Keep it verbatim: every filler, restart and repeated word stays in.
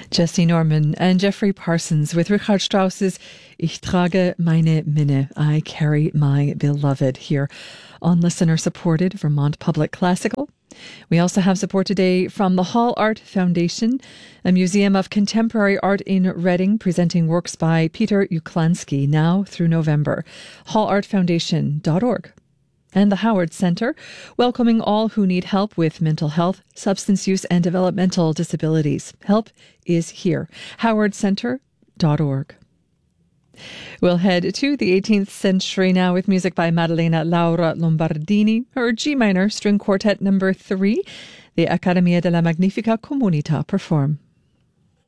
Jesse Norman and Jeffrey Parsons with Richard Strauss's Ich trage meine Minne, I carry my beloved, here on listener-supported Vermont Public Classical. We also have support today from the Hall Art Foundation, a museum of contemporary art in Reading, presenting works by Peter Uklansky now through November. hall art foundation dot org. And the Howard Centre, welcoming all who need help with mental health, substance use, and developmental disabilities. Help is here. howard centre dot org. We'll head to the eighteenth century now with music by Maddalena Laura Lombardini, her G minor string quartet number three, the Accademia della Magnifica Comunità perform.